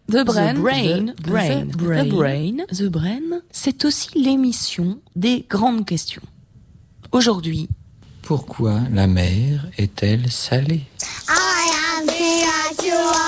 The Brain, c'est aussi l'émission des grandes questions. Aujourd'hui, pourquoi la mer est-elle salée? I am the